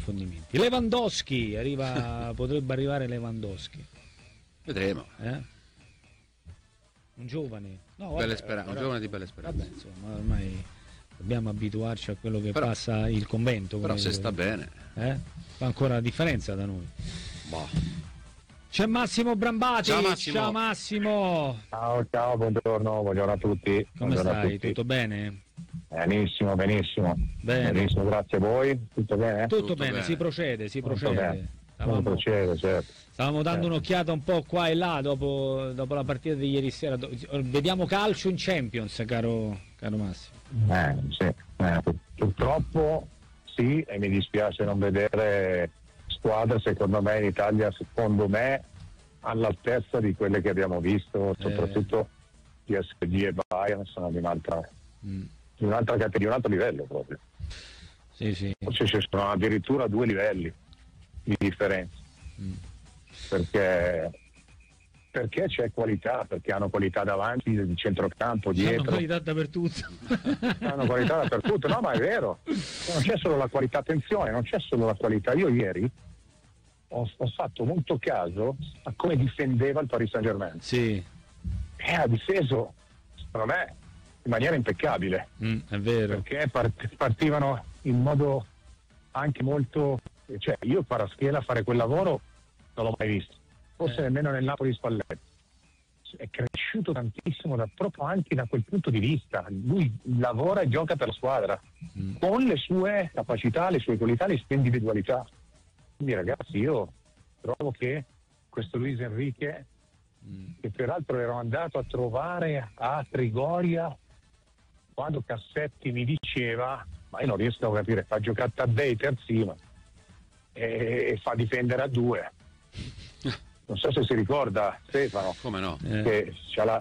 approfondimenti. Lewandowski potrebbe arrivare Lewandowski. Vedremo. Un giovane. No, un giovane di belle speranze. Vabbè, insomma, ormai dobbiamo abituarci a quello che passa il convento. Però se sta bene. Fa ancora la differenza da noi. Boh. C'è Massimo Brambati. Ciao Massimo. Ciao Massimo. Ciao, buongiorno a tutti. Come stai? Tutti. Tutto bene? Benissimo. Bene. Benissimo, grazie a voi. Tutto bene? Tutto bene, si procede. Procede, certo. Stavamo dando un'occhiata un po' qua e là dopo la partita di ieri sera. Vediamo calcio in Champions, caro Massimo. Sì. Purtroppo sì, e mi dispiace non vedere squadre, secondo me in Italia, all'altezza di quelle che abbiamo visto, soprattutto PSG e Bayern sono di un'altra categoria, di un altro livello proprio. Sì. Forse ci sono addirittura 2 livelli di differenza. Perché c'è qualità, perché hanno qualità davanti, di centrocampo, dietro. Hanno qualità dappertutto. No, ma è vero. Non c'è solo la qualità, attenzione, non c'è solo la qualità. Io ieri ho fatto molto caso a come difendeva il Paris Saint-Germain. Sì. Ha difeso, secondo me, in maniera impeccabile. È vero. Perché partivano in modo anche molto... Cioè, io Kvaratskhelia fare quel lavoro non l'ho mai visto. Forse nemmeno nel Napoli Spalletti. È cresciuto tantissimo proprio anche da quel punto di vista. Lui lavora e gioca per la squadra con le sue capacità, le sue qualità, le sue individualità. Quindi ragazzi, io trovo che questo Luis Enrique, che peraltro ero andato a trovare a Trigoria quando Cassetti mi diceva, ma io non riesco a capire, fa giocare Taddei terzino e fa difendere a 2. Non so se si ricorda Stefano. Come no? Che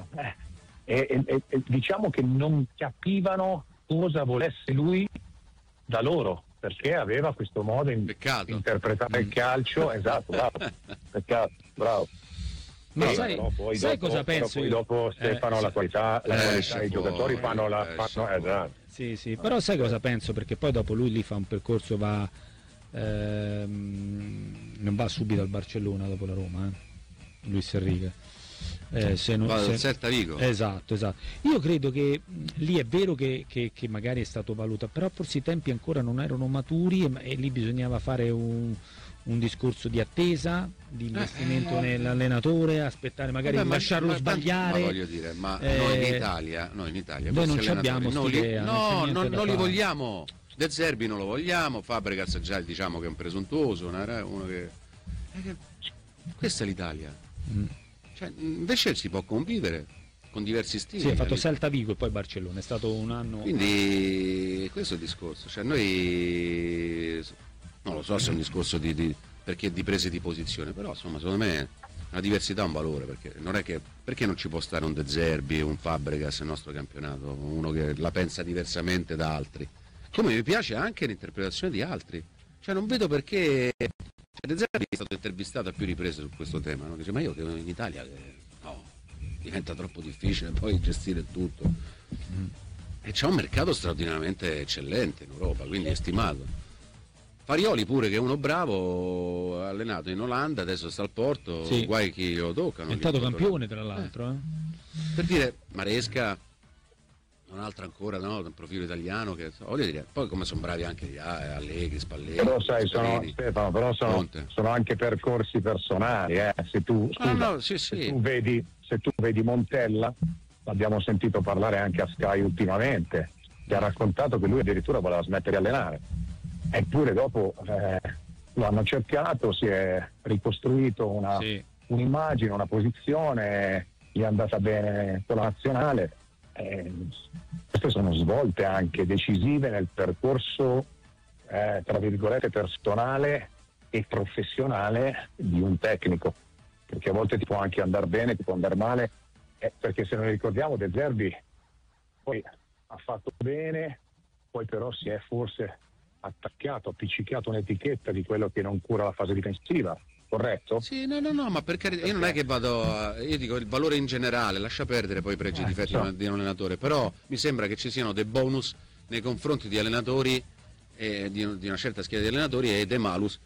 diciamo che non capivano cosa volesse lui da loro, perché aveva questo modo di interpretare il calcio. Esatto, bravo. Peccato, bravo. Ma sai cosa penso? Poi dopo Stefano la qualità dei giocatori fanno esatto. Sì, però sai cosa penso? Perché poi dopo lui lì fa un percorso, non va subito al Barcellona dopo la Roma, Luis Enrique. Celta Vigo. Esatto. Io credo che lì è vero che magari è stato valutato, però forse i tempi ancora non erano maturi e lì bisognava fare un discorso di attesa, di investimento nell'allenatore, aspettare magari di lasciarlo sbagliare. Ma voglio dire, noi in Italia non ci abbiamo non li fare. vogliamo. De Zerbi non lo vogliamo, Fabregas già diciamo che è un presuntuoso, uno che... Questa è l'Italia. Cioè, invece si può convivere con diversi stili. Sì, ha fatto Celta Vigo e poi Barcellona, è stato un anno. Quindi questo è il discorso. Cioè noi non lo so se è un discorso perché di prese di posizione, però insomma secondo me la diversità ha un valore, perché non è che perché non ci può stare un De Zerbi, un Fabregas nel nostro campionato, uno che la pensa diversamente da altri. Come mi piace anche l'interpretazione di altri, cioè non vedo perché De Zerbi è stato intervistato a più riprese su questo tema, no? Dice ma io che in Italia diventa troppo difficile poi gestire tutto e c'è un mercato straordinariamente eccellente in Europa, quindi è stimato. Farioli pure, che è uno bravo, allenato in Olanda, adesso sta al Porto, sì. Guai chi lo toccano. È stato campione tra l'altro. Per dire, Maresca, un altro ancora, no? Un profilo italiano che voglio dire, poi come sono bravi anche gli Allegri, Spalletti. Però sai, sono anche percorsi personali, Se tu Se tu vedi Montella, l'abbiamo sentito parlare anche a Sky ultimamente, che ha raccontato che lui addirittura voleva smettere di allenare. Eppure dopo lo hanno cercato, si è ricostruito un'immagine, una posizione, gli è andata bene con la nazionale. Queste sono svolte anche decisive nel percorso tra virgolette personale e professionale di un tecnico, perché a volte ti può anche andare bene, ti può andare male, perché se non ricordiamo De Zerbi poi ha fatto bene, poi però si è forse appiccicato un'etichetta di quello che non cura la fase difensiva, corretto? Sì, no, ma per carità, io non è che io dico il valore in generale, lascia perdere poi i pregi e difetti di un allenatore, però mi sembra che ci siano dei bonus nei confronti di allenatori di una certa scheda di allenatori, e De Malus